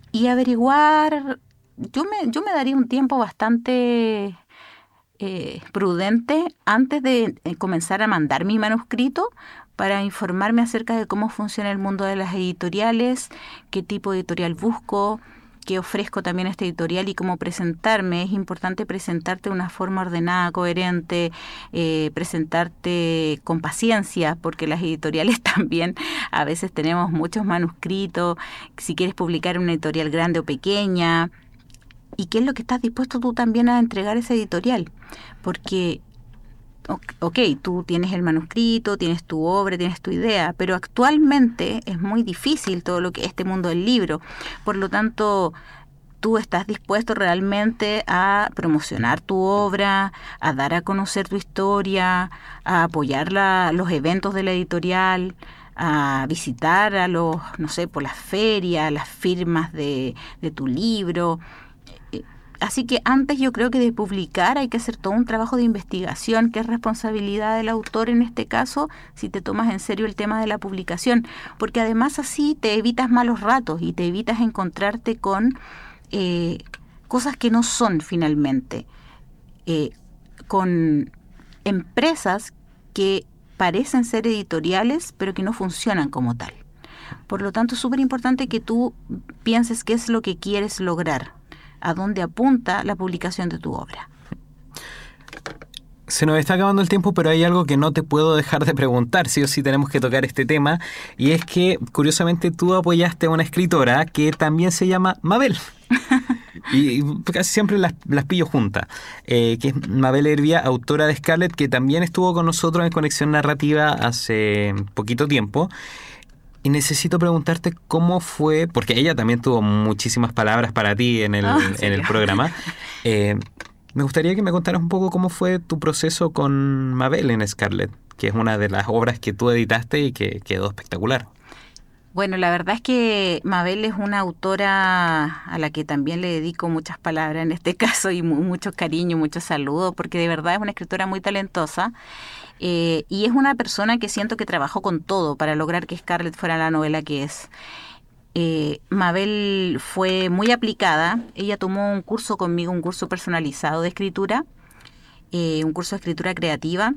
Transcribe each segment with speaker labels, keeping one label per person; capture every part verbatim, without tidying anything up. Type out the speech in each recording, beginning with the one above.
Speaker 1: y averiguar, yo me, yo me daría un tiempo bastante eh, prudente antes de eh, comenzar a mandar mi manuscrito para informarme acerca de cómo funciona el mundo de las editoriales, qué tipo de editorial busco, qué ofrezco también a esta editorial y cómo presentarme. Es importante presentarte de una forma ordenada, coherente, eh, presentarte con paciencia, porque las editoriales también a veces tenemos muchos manuscritos, si quieres publicar en una editorial grande o pequeña, y qué es lo que estás dispuesto tú también a entregar a esa editorial, porque ok, tú tienes el manuscrito, tienes tu obra, tienes tu idea, pero actualmente es muy difícil todo lo que este mundo del libro. Por lo tanto, tú estás dispuesto realmente a promocionar tu obra, a dar a conocer tu historia, a apoyar la, los eventos de la editorial, a visitar a los, no sé, por las ferias, las firmas de, de tu libro. Así que antes yo creo que de publicar hay que hacer todo un trabajo de investigación, que es responsabilidad del autor en este caso, si te tomas en serio el tema de la publicación, porque además así te evitas malos ratos y te evitas encontrarte con eh, cosas que no son finalmente, eh, con empresas que parecen ser editoriales pero que no funcionan como tal. Por lo tanto, es súper importante que tú pienses qué es lo que quieres lograr, a dónde apunta la publicación de tu obra.
Speaker 2: Se nos está acabando el tiempo, pero hay algo que no te puedo dejar de preguntar, sí o sí tenemos que tocar este tema, y es que, curiosamente, tú apoyaste a una escritora que también se llama Mabel. Y casi siempre las, las pillo juntas, eh, que es Mabel Hervía, autora de Scarlet, que también estuvo con nosotros en Conexión Narrativa hace poquito tiempo. Y necesito preguntarte cómo fue, porque ella también tuvo muchísimas palabras para ti en el,
Speaker 1: oh,
Speaker 2: en el programa. Eh, me gustaría que me contaras un poco cómo fue tu proceso con Mabel en Scarlet, que es una de las obras que tú editaste y que quedó espectacular.
Speaker 1: Bueno, la verdad es que Mabel es una autora a la que también le dedico muchas palabras en este caso y mu- mucho cariño, muchos saludos, porque de verdad es una escritora muy talentosa. Eh, y es una persona que siento que trabajó con todo para lograr que Scarlet fuera la novela que es. Eh, Mabel fue muy aplicada. Ella tomó un curso conmigo, un curso personalizado de escritura, eh, un curso de escritura creativa,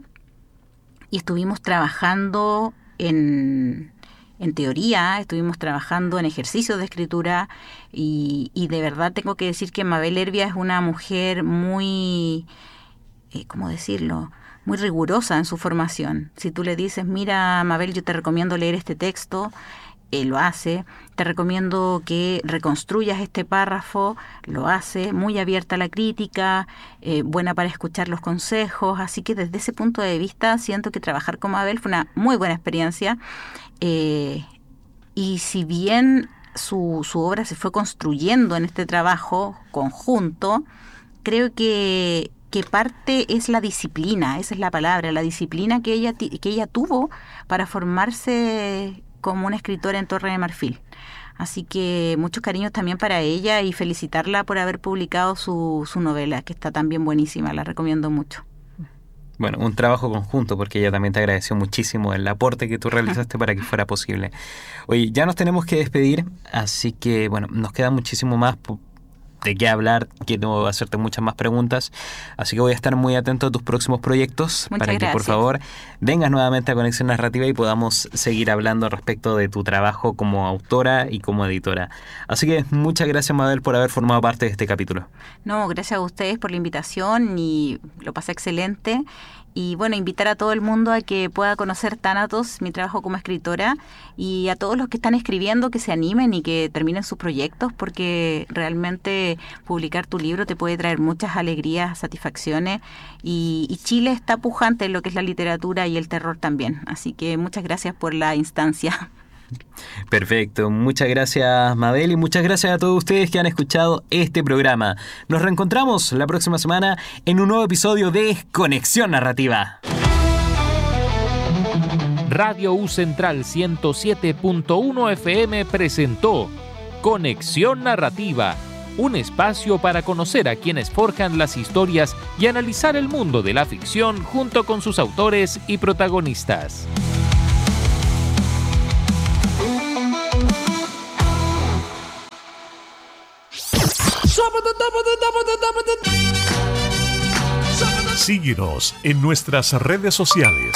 Speaker 1: y estuvimos trabajando en, en teoría, estuvimos trabajando en ejercicios de escritura, y, y de verdad tengo que decir que Mabel Hervía es una mujer muy, eh, ¿cómo decirlo?, muy rigurosa en su formación. Si tú le dices, mira, Mabel, yo te recomiendo leer este texto, él lo hace. Te recomiendo que reconstruyas este párrafo, lo hace. Muy abierta a la crítica, eh, buena para escuchar los consejos. Así que desde ese punto de vista siento que trabajar con Mabel fue una muy buena experiencia. Eh, y si bien su, su obra se fue construyendo en este trabajo conjunto, creo que que parte es la disciplina, esa es la palabra, la disciplina que ella, que ella tuvo para formarse como una escritora en Torre de Marfil. Así que muchos cariños también para ella y felicitarla por haber publicado su, su novela, que está también buenísima, la recomiendo mucho.
Speaker 2: Bueno, un trabajo conjunto, porque ella también te agradeció muchísimo el aporte que tú realizaste para que fuera posible. Oye, ya nos tenemos que despedir, así que bueno, nos queda muchísimo más de qué hablar, quiero hacerte muchas más preguntas, así que voy a estar muy atento a tus próximos proyectos.
Speaker 1: Muchas
Speaker 2: para que
Speaker 1: gracias.
Speaker 2: por favor vengas nuevamente a Conexión Narrativa y podamos seguir hablando respecto de tu trabajo como autora y como editora. Así que muchas gracias, Mabel, por haber formado parte de este capítulo.
Speaker 1: No, gracias a ustedes por la invitación y lo pasé excelente. Y bueno, invitar a todo el mundo a que pueda conocer Thanatos, mi trabajo como escritora, y a todos los que están escribiendo que se animen y que terminen sus proyectos, porque realmente publicar tu libro te puede traer muchas alegrías, satisfacciones, y, y Chile está pujante en lo que es la literatura y el terror también. Así que muchas gracias por la instancia.
Speaker 2: Perfecto, muchas gracias, Mabel, y muchas gracias a todos ustedes que han escuchado este programa. Nos reencontramos la próxima semana en un nuevo episodio de Conexión Narrativa.
Speaker 3: Radio U Central ciento siete punto uno F M presentó Conexión Narrativa, un espacio para conocer a quienes forjan las historias y analizar el mundo de la ficción junto con sus autores y protagonistas.
Speaker 4: Síguenos en nuestras redes sociales.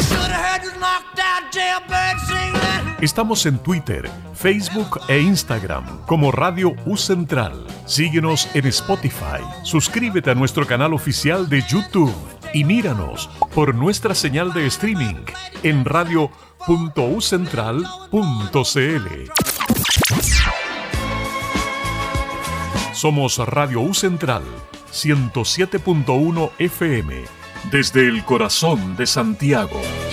Speaker 4: Estamos en Twitter, Facebook e Instagram como Radio U Central. Síguenos en Spotify. Suscríbete a nuestro canal oficial de YouTube y míranos por nuestra señal de streaming en radio punto u central punto c l. Somos Radio U Central ciento siete punto uno F M desde el corazón de Santiago.